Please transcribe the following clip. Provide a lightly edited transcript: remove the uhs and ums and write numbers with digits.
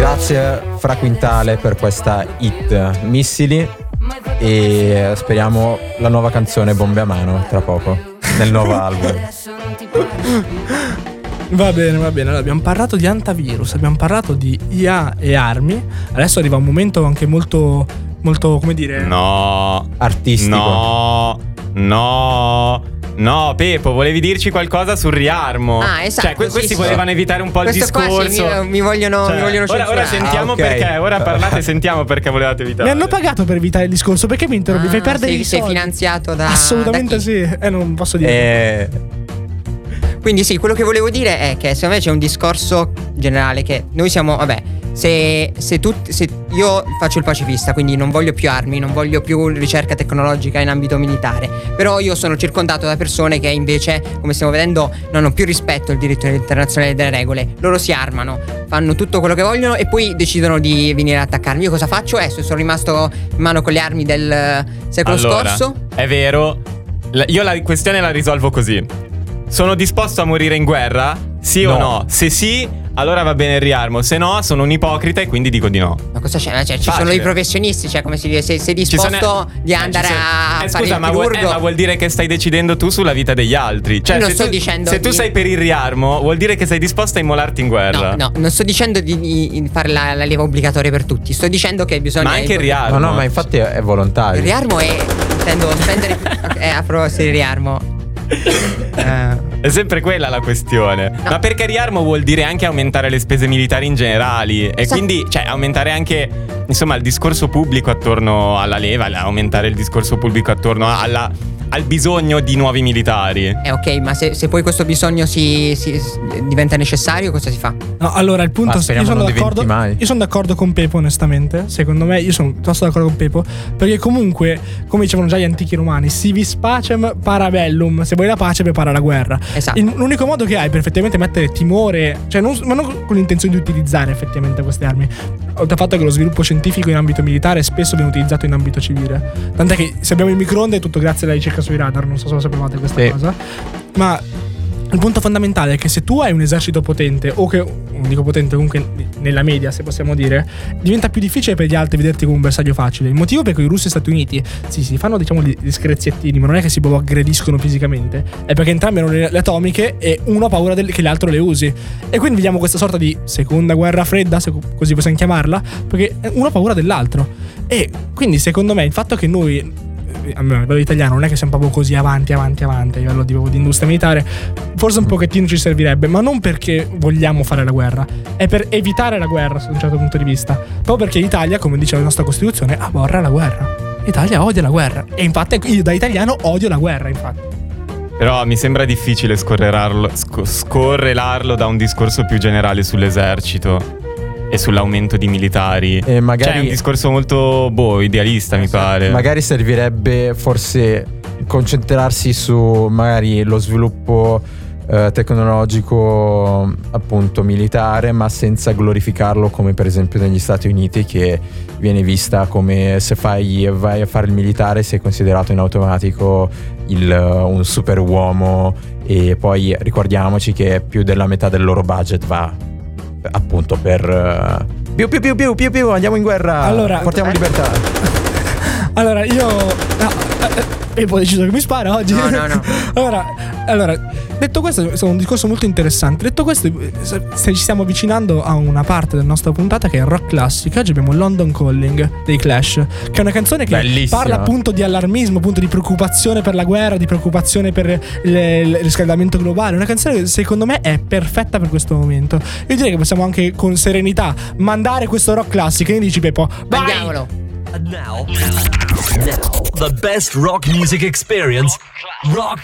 Grazie Fra Quintale per questa hit Missili, e speriamo la nuova canzone Bombe a mano tra poco nel nuovo album. Va bene. Allora, abbiamo parlato di antivirus, abbiamo parlato di IA e armi. Adesso arriva un momento anche molto, come dire, artistico. No, Pepo, volevi dirci qualcosa sul riarmo? Esatto. Cioè, questi volevano evitare un po' il discorso. Qua sì, mi vogliono censurare. Ora sentiamo perché. Ora parlate, sentiamo perché volevate evitare. Mi hanno pagato per evitare il discorso, perché mi interrompi? Fai perdere i soldi. Sei finanziato da... Assolutamente da sì. Non posso dire. Quindi sì, quello che volevo dire è che secondo me c'è un discorso generale che noi siamo, se io faccio il pacifista, quindi non voglio più armi, non voglio più ricerca tecnologica in ambito militare, però io sono circondato da persone che invece, come stiamo vedendo, non hanno più rispetto del diritto internazionale delle regole. Loro si armano, fanno tutto quello che vogliono e poi decidono di venire ad attaccarmi. Io cosa faccio? Sono rimasto in mano con le armi del secolo scorso. È vero, io la questione la risolvo così. Sono disposto a morire in guerra? Sì o no? Se sì, allora va bene il riarmo. Se no, sono un ipocrita e quindi dico di no. Ma cosa c'è? Ci sono i professionisti, come si dice, sei disposto di andare a fare il chirurgo. Ma vuol dire che stai decidendo tu sulla vita degli altri. Cioè, non sto dicendo se tu sei per il riarmo, vuol dire che sei disposto a immolarti in guerra. No, non sto dicendo di fare la leva obbligatoria per tutti. Sto dicendo che bisogna... Ma anche il riarmo. No, ma infatti è volontario. Il riarmo intendo spendere... apro il riarmo. È sempre quella la questione. No. Ma perché riarmo vuol dire anche aumentare le spese militari in generali. E quindi aumentare anche, insomma, il discorso pubblico attorno alla leva, aumentare il discorso pubblico attorno al bisogno di nuovi militari. Ok, ma se poi questo bisogno si diventa necessario, cosa si fa? No, allora il punto è, io sono d'accordo con Pepo, onestamente. Secondo me io sono d'accordo con Pepo, perché comunque, come dicevano già gli antichi romani, si vis pacem para bellum. Se vuoi la pace, prepara la guerra. Esatto. L'unico modo che hai per effettivamente mettere timore, cioè ma non con l'intenzione di utilizzare effettivamente queste armi, oltre al fatto che lo sviluppo scientifico in ambito militare spesso viene utilizzato in ambito civile. Tant'è che se abbiamo il microonde è tutto grazie alla ricerca sui radar. Non so se lo sapevate questa cosa, ma il punto fondamentale è che se tu hai un esercito potente, o che, non dico potente, comunque nella media, se possiamo dire, diventa più difficile per gli altri vederti come un bersaglio facile. Il motivo per cui i russi e gli Stati Uniti si fanno, diciamo, gli screziettini, ma non è che si proprio aggrediscono fisicamente, è perché entrambi hanno le atomiche e uno ha paura che l'altro le usi. E quindi vediamo questa sorta di seconda guerra fredda, se così possiamo chiamarla, perché uno ha paura dell'altro. E quindi secondo me il fatto che noi, a livello italiano, non è che siamo proprio così avanti a livello di industria militare, forse un pochettino ci servirebbe, ma non perché vogliamo fare la guerra, è per evitare la guerra da un certo punto di vista, proprio perché l'Italia, come dice la nostra Costituzione, aborra la guerra. L'Italia odia la guerra, e infatti io da italiano odio la guerra, infatti. Però mi sembra difficile scorrelarlo da un discorso più generale sull'esercito e sull'aumento di militari. Magari è un discorso molto idealista, mi pare. Magari servirebbe forse concentrarsi su magari lo sviluppo tecnologico, appunto militare, ma senza glorificarlo come per esempio negli Stati Uniti, che viene vista come, se vai a fare il militare sei considerato in automatico un super uomo, e poi ricordiamoci che più della metà del loro budget va appunto per più andiamo in guerra, allora, portiamo libertà. Allora io e poi ho deciso che mi spara oggi. No. Allora, detto questo, è un discorso molto interessante. Detto questo, ci stiamo avvicinando a una parte della nostra puntata che è rock classica. Oggi abbiamo London Calling dei Clash, che è una canzone che bellissima, parla appunto di allarmismo, appunto di preoccupazione per la guerra, di preoccupazione per il riscaldamento globale. Una canzone che secondo me è perfetta per questo momento. Io direi che possiamo anche con serenità mandare questo rock classico. E dici, Pepo, vai! Andiamolo. And now, the best rock music experience, Rock